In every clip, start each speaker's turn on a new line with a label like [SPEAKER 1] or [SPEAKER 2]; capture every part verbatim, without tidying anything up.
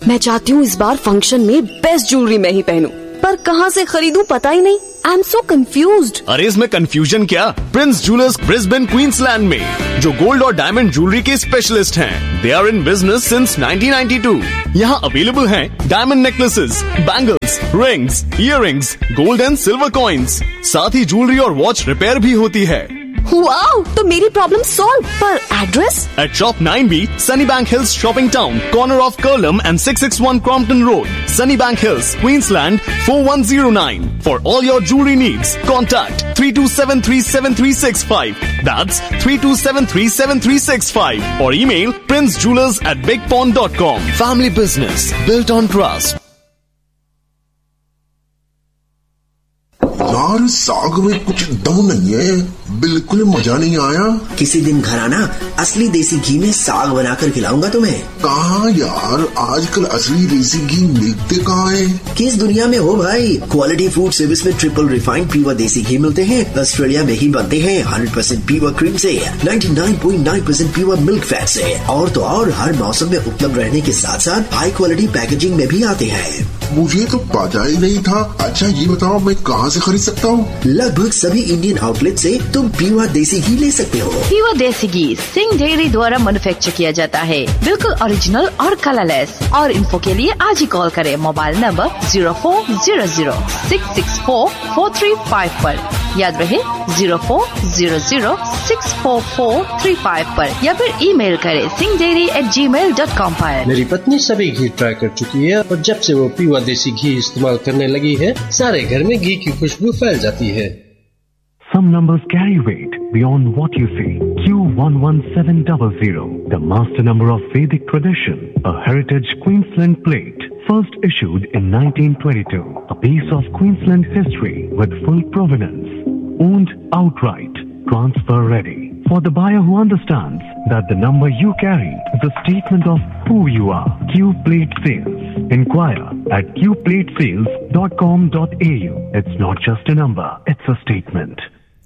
[SPEAKER 1] मैं चाहती हूँ इस बार फंक्शन में बेस्ट ज्वेलरी मैं ही पहनूं, पर कहाँ से खरीदूं पता ही नहीं। I am so confused.
[SPEAKER 2] अरे इसमें कंफ्यूजन क्या, प्रिंस ज्वेलर्स ब्रिस्बेन क्वींसलैंड में, जो गोल्ड और डायमंड ज्वेलरी के स्पेशलिस्ट हैं। They are in business since nineteen ninety two. यहाँ अवेलेबल हैं diamond necklaces, bangles, rings, earrings, gold and silver coins. साथ ही ज्वेलरी और वॉच रिपेयर भी होती है।
[SPEAKER 1] वाओ, तो मेरी प्रॉब्लम सॉल्व। पर address?
[SPEAKER 2] At Shop nine B, Sunnybank Hills Shopping Town, corner of Curlum and six six one Crompton Road, Sunnybank Hills, Queensland four one zero nine. For all your jewelry needs, contact three to seven three seven three six five. That's three to seven three seven three six five. Or email princejewelers at bigpond dot com. Family business built on trust.
[SPEAKER 3] यार साग में कुछ दम नहीं है, बिल्कुल मजा नहीं आया।
[SPEAKER 4] किसी दिन घर आना, असली देसी घी में साग बनाकर खिलाऊंगा तुम्हें।
[SPEAKER 3] कहाँ यार, आजकल असली देसी घी मिलते कहाँ है?
[SPEAKER 4] किस दुनिया में हो भाई। क्वालिटी फूड सर्विस में ट्रिपल रिफाइंड प्योर देसी घी मिलते हैं। ऑस्ट्रेलिया में ही बनते हैं, हंड्रेड परसेंट प्योर क्रीम से, ninety nine point nine percent pure milk fat से। और तो और हर मौसम में उपलब्ध रहने के साथ साथ हाई क्वालिटी पैकेजिंग में भी आते हैं।
[SPEAKER 3] मुझे तो पता ही नहीं था। अच्छा ये बताओ, मैं कहाँ से खरीद सकता हूँ?
[SPEAKER 4] लगभग सभी इंडियन आउटलेट से तुम प्योर देसी घी ले सकते हो।
[SPEAKER 5] प्योर देसी घी सिंह डेयरी द्वारा मैन्युफैक्चर किया जाता है, बिल्कुल ओरिजिनल और कलरलेस। और इन्फो के लिए आज ही कॉल करें mobile number zero four zero zero six six four four three five पर। याद रहे zero four zero zero six four four three five पर, या फिर ईमेल करें सिंह डेयरी एट जी मेल डॉट कॉम पर।
[SPEAKER 6] मेरी पत्नी सभी घी ट्राई कर चुकी है और जब से वो प्योर देसी घी इस्तेमाल करने लगी है, सारे घर में घी की खुशबू फैल जाती है।
[SPEAKER 7] Some numbers carry weight beyond what you see. Q one one seven zero zero, the master number of Vedic tradition, a heritage Queensland plate, first issued in nineteen twenty-two. A piece of Queensland history with full provenance, owned outright, transfer ready. For the buyer who understands that the number you carry is a statement of who you are. Q Plate Sales. Inquire at q plate sales dot com dot a u. It's not just a number, it's a statement.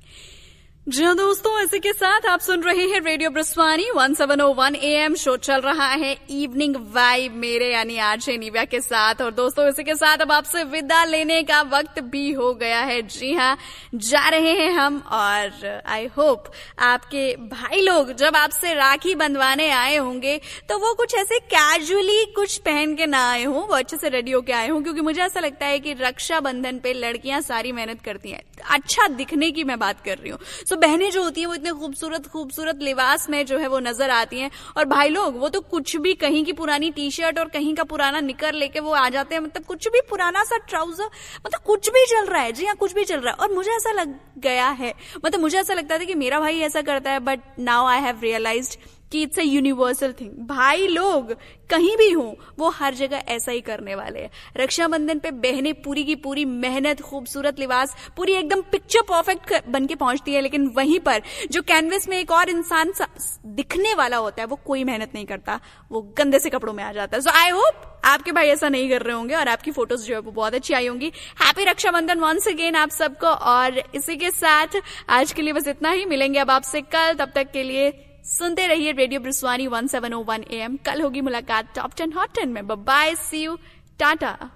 [SPEAKER 8] जी हाँ दोस्तों, इसी के साथ आप सुन रहे हैं radio ब्रिस्वानी one seven O one A M. Show चल रहा है इवनिंग वाइब मेरे यानी आरजे निव्या के साथ। और दोस्तों इसी के साथ अब आपसे विदा लेने का वक्त भी हो गया है। जी हाँ, जा रहे हैं हम। और आई होप आपके भाई लोग जब आपसे राखी बंधवाने आए होंगे तो वो कुछ ऐसे कैजुअली कुछ पहन के ना आए हों, वो अच्छे से रेडी होके आए हों। क्योंकि मुझे ऐसा लगता है कि रक्षाबंधन पे लड़कियां सारी मेहनत करती हैं, अच्छा दिखने की मैं बात कर रही हूँ। तो बहनें जो होती हैं वो इतने खूबसूरत खूबसूरत लिबास में जो है वो नजर आती हैं। और भाई लोग वो तो कुछ भी, कहीं की पुरानी टी शर्ट और कहीं का पुराना निकर लेके वो आ जाते हैं। मतलब कुछ भी, पुराना सा ट्राउजर, मतलब कुछ भी चल रहा है। जी हाँ, कुछ भी चल रहा है। और मुझे ऐसा लग गया है, मतलब मुझे ऐसा लगता था कि मेरा भाई ऐसा करता है, but now I have realised कि इट्स अ यूनिवर्सल थिंग। भाई लोग कहीं भी हों वो हर जगह ऐसा ही करने वाले हैं। रक्षाबंधन पे बहनें पूरी की पूरी मेहनत, खूबसूरत लिबास, पूरी एकदम पिक्चर परफेक्ट बन के पहुंचती है। लेकिन वहीं पर जो कैनवस में एक और इंसान दिखने वाला होता है वो कोई मेहनत नहीं करता, वो गंदे से कपड़ों में आ जाता है। सो आई होप आपके भाई ऐसा नहीं कर रहे होंगे और आपकी फोटोज जो है वो बहुत अच्छी आई होंगी। हैप्पी रक्षाबंधन वंस अगेन आप सबको। और इसी के साथ आज के लिए बस इतना ही। मिलेंगे अब आपसे कल, तब तक के लिए सुनते रहिए radio ब्रिस्वानी one seven O one A M. कल होगी मुलाकात टॉप टेन हॉट टेन में। Bye, C you, Tata.